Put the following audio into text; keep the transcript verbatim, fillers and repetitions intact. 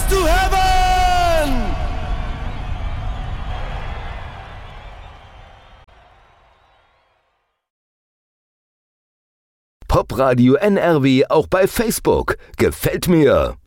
to heaven! Popradio N R W auch bei Facebook. Gefällt mir.